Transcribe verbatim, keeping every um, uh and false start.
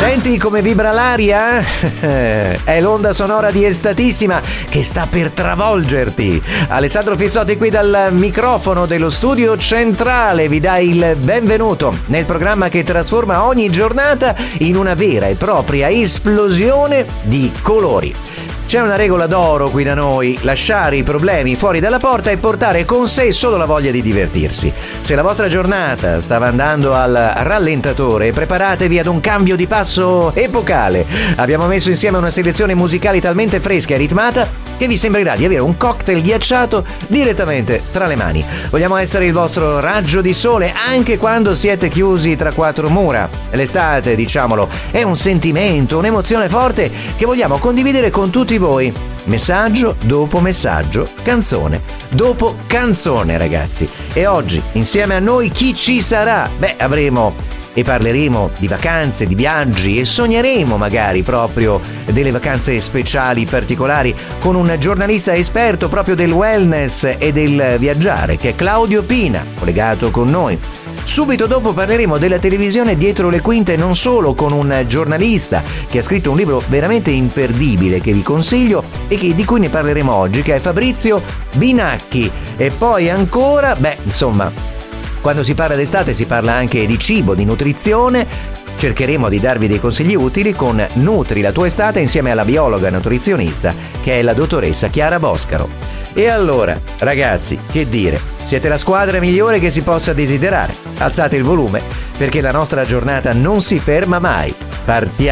Senti come vibra l'aria? È l'onda sonora di Estatissima che sta per travolgerti. Alessandro Fizzotti qui dal microfono dello studio centrale vi dà il benvenuto nel programma che trasforma ogni giornata in una vera e propria esplosione di colori. C'è una regola d'oro qui da noi: lasciare i problemi fuori dalla porta e portare con sé solo la voglia di divertirsi. Se la vostra giornata stava andando al rallentatore, preparatevi ad un cambio di passo epocale. Abbiamo messo insieme una selezione musicale talmente fresca e ritmata che vi sembrerà di avere un cocktail ghiacciato direttamente tra le mani. Vogliamo essere il vostro raggio di sole anche quando siete chiusi tra quattro mura. L'estate, diciamolo, è un sentimento, un'emozione forte che vogliamo condividere con tutti voi. Messaggio dopo messaggio, canzone dopo canzone, ragazzi. E oggi, insieme a noi, chi ci sarà? Beh, avremo e parleremo di vacanze, di viaggi e sogneremo magari proprio delle vacanze speciali particolari con un giornalista esperto proprio del wellness e del viaggiare, che è Claudio Pina, collegato con noi. Subito dopo parleremo della televisione dietro le quinte, non solo con un giornalista che ha scritto un libro veramente imperdibile che vi consiglio e che, di cui ne parleremo oggi, che è Fabrizio Binacchi. E poi ancora, beh, insomma, quando si parla d'estate si parla anche di cibo, di nutrizione. Cercheremo di darvi dei consigli utili con Nutri la tua estate insieme alla biologa nutrizionista che è la dottoressa Chiara Boscaro. E allora, ragazzi, che dire? Siete la squadra migliore che si possa desiderare. Alzate il volume perché la nostra giornata non si ferma mai. Partiamo!